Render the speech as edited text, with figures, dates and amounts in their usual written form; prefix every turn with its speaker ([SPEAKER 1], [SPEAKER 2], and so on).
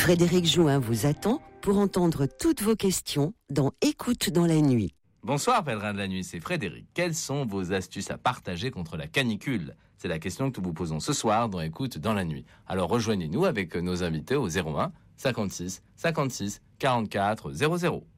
[SPEAKER 1] Frédéric Jouin vous attend pour entendre toutes vos questions dans Écoute dans la nuit.
[SPEAKER 2] Bonsoir pèlerins de la nuit, c'est Frédéric. Quelles sont vos astuces à partager contre la canicule ? C'est la question que nous vous posons ce soir dans Écoute dans la nuit. Alors rejoignez-nous avec nos invités au 01 56 56 44 00.